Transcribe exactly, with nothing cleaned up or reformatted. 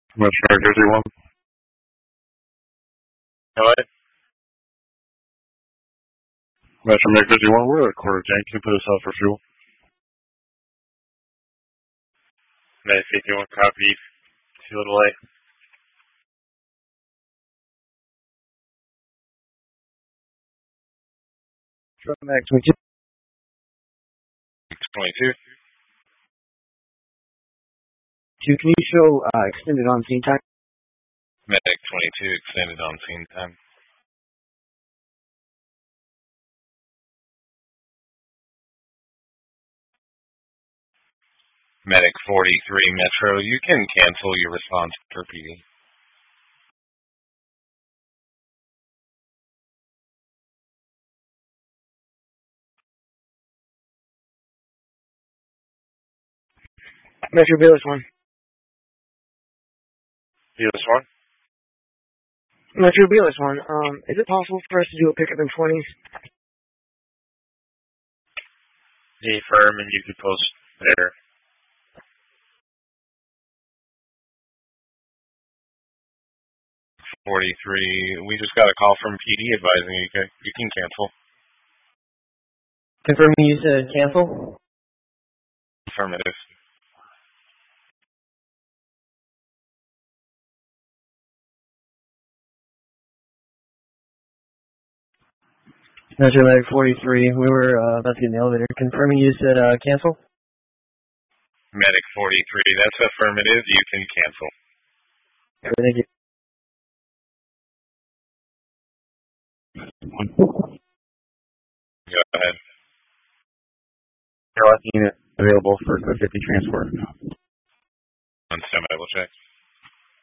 Metro New Jersey one. What? Metro New Jersey one, we're at a quarter tank. Can you put us out for fuel? Medic fifty-one, copy. Fuel delay. Medic twenty-two. twenty-two. Two, can you show uh, extended on scene time? Medic twenty-two, extended on scene time. Medic forty-three, Metro, you can cancel your response for P D. Metro Beerless one. Beerless one? Metro Beerless one. Um, is it possible for us to do a pickup in twenties? Hey, firm, and you could post there. forty-three, we just got a call from P D advising you can, you can cancel. Confirming you said cancel? Affirmative. Metro Medic forty-three, we were uh, about to get in the elevator. Confirming you said uh, cancel? Medic forty-three, that's affirmative, you can cancel. Thank you. Go ahead. Airlock unit available for code fifty transport. On standby, we'll check.